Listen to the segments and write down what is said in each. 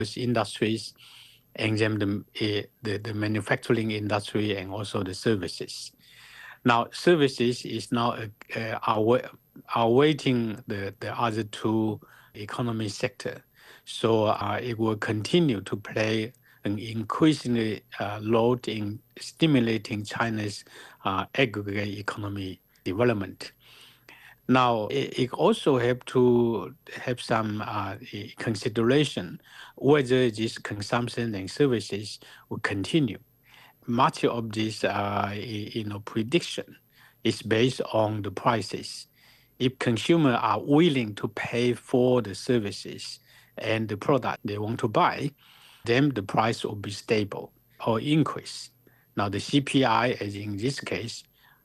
industries, and then the manufacturing industry and also the services. Now, services is now awaiting the other two economy sector. So it will continue to play an increasingly role in stimulating China's aggregate economy development. Now, it also have to have some consideration whether this consumption and services will continue. Much of this, prediction is based on the prices. If consumers are willing to pay for the services and the product they want to buy, then the price will be stable or increase. Now, the CPI, as in this case,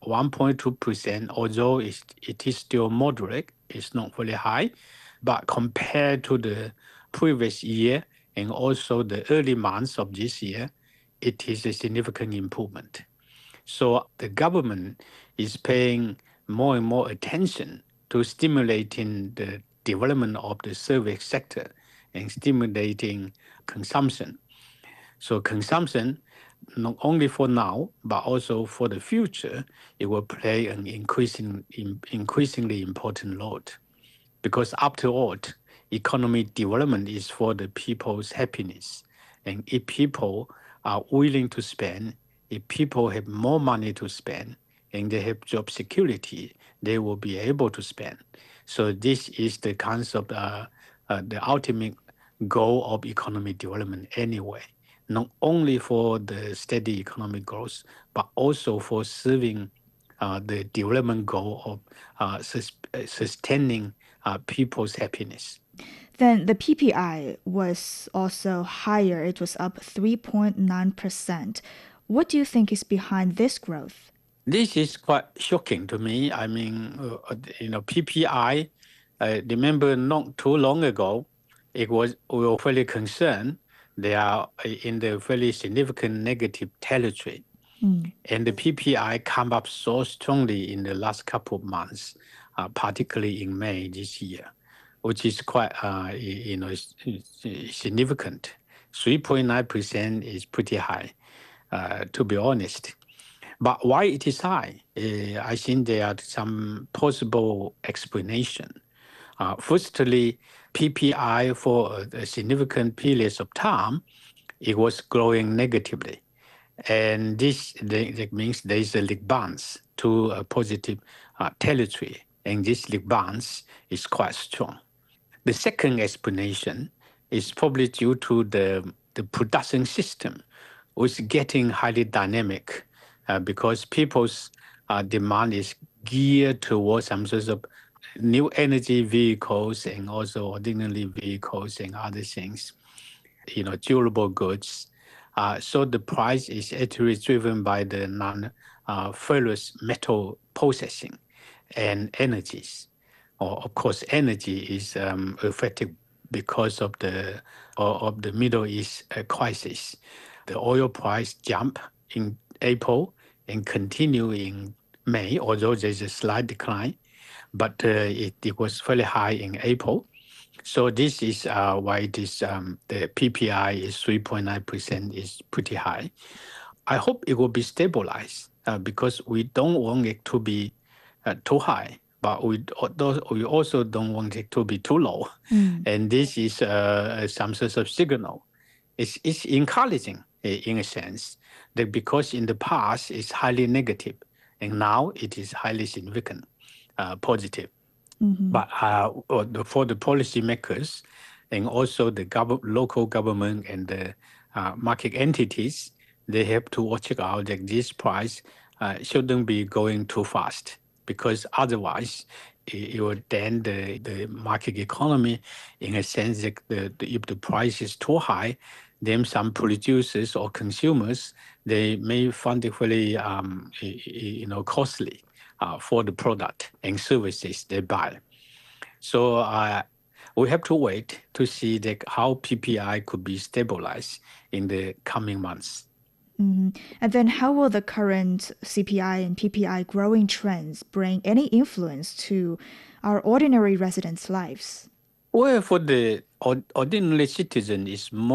1.2%, although it is still moderate, it's not very high, but compared to the previous year and also the early months of this year, it is a significant improvement. So the government is paying more and more attention to stimulating the development of the service sector and stimulating consumption. So consumption, not only for now, but also for the future, it will play an increasingly important role. Because after all, economic development is for the people's happiness. And if people are willing to spend, if people have more money to spend, and they have job security, they will be able to spend. So this is the concept, the ultimate goal of economic development anyway, not only for the steady economic growth, but also for serving the development goal of sustaining people's happiness. Then the PPI was also higher. It was up 3.9%. What do you think is behind this growth? This is quite shocking to me. I mean, PPI, remember not too long ago, we were fairly concerned. They are in the fairly significant negative territory. And the PPI come up so strongly in the last couple of months, particularly in May this year, which is quite, significant. 3.9% is pretty high, to be honest. But why it is high? I think there are some possible explanation. Firstly, PPI for a significant periods of time, it was growing negatively. And that means there is a leg bounce to a positive territory. And this leg bounce is quite strong. The second explanation is probably due to the production system, which is getting highly dynamic because people's demand is geared towards some sorts of new energy vehicles and also ordinary vehicles and other things, durable goods. So the price is actually driven by the non-ferrous metal processing and energies. Of course, energy is affected because of the Middle East crisis. The oil price jumped in April and continue in May, although there's a slight decline, but it was fairly high in April. So this is why the PPI is 3.9% is pretty high. I hope it will be stabilized because we don't want it to be too high, but we also don't want it to be too low. And this is some sort of signal. It's encouraging in a sense that because in the past it's highly negative and now it is highly significant, positive. But for the policymakers and also the local government and the market entities, they have to watch out that this price shouldn't be going too fast because otherwise it will dent the market economy in a sense that if the price is too high, then some producers or consumers, they may find it very costly for the product and services they buy. So we have to wait to see how PPI could be stabilized in the coming months. And then how will the current CPI and PPI growing trends bring any influence to our ordinary residents' lives? Well, for the ordinary citizen is more